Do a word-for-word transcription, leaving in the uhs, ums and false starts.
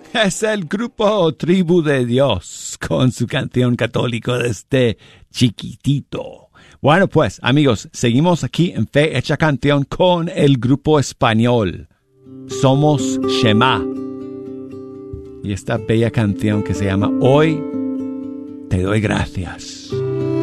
Es el grupo Tribu de Dios con su canción católico desde chiquitito. Bueno, pues, amigos, seguimos aquí en Fe Hecha Canción con el grupo español. Somos Shema. Y esta bella canción que se llama Hoy Te Doy Gracias.